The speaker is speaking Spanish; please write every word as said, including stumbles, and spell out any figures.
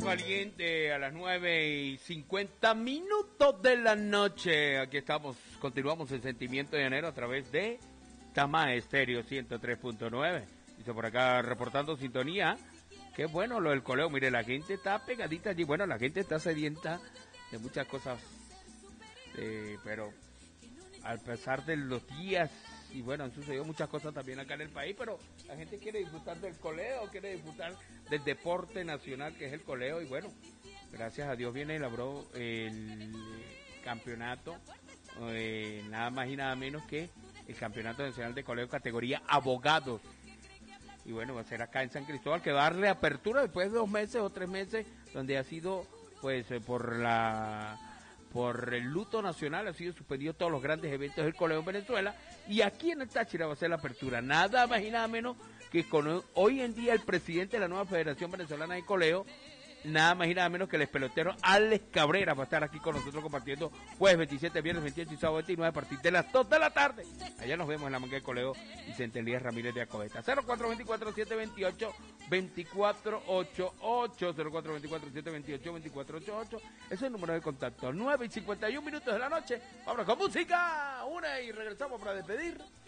Valiente a las nueve y cincuenta minutos de la noche. Aquí estamos, continuamos el Sentimiento de Enero a través de Tama Estéreo ciento tres punto nueve. Dice por acá, reportando sintonía. Qué bueno lo del coleo. Mire, la gente está pegadita allí. Bueno, la gente está sedienta de muchas cosas. Eh, pero al pesar de los días, y bueno, han sucedido muchas cosas también acá en el país, pero la gente quiere disfrutar del coleo, quiere disfrutar del deporte nacional que es el coleo, y bueno, gracias a Dios viene elaboró el campeonato, eh, nada más y nada menos que el Campeonato Nacional de Coleo categoría abogados, y bueno, va a ser acá en San Cristóbal, que va a darle apertura después de dos meses o tres meses, donde ha sido, pues, eh, por la... por el luto nacional, ha sido suspendido todos los grandes eventos del coleo en Venezuela, y aquí en el Táchira va a ser la apertura, nada más y nada menos que con hoy en día el presidente de la nueva Federación Venezolana de Coleo, nada más y nada menos que el pelotero Alex Cabrera va a estar aquí con nosotros compartiendo jueves veintisiete, viernes veintiocho y sábado veintinueve a partir de las dos de la tarde. Allá nos vemos en la manga de coleo Vicente Elías Ramírez de Acobeta. cero cuatro dos cuatro, siete dos ocho, dos cuatro ocho ocho, cero cuatro dos cuatro, siete dos ocho, dos cuatro ocho ocho. Ese es el número de contacto. nueve y cincuenta y uno minutos de la noche. Vamos con música. Una y regresamos para despedir